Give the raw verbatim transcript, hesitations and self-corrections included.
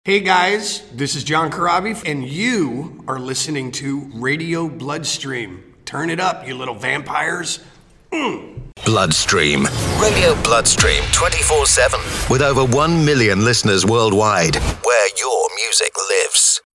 Hey guys, this is John Corabi, and you are listening to Radio Bloodstream. Turn it up, you little vampires. Mm. Bloodstream. Radio Bloodstream twenty-four seven. With over one million listeners worldwide, where your music lives.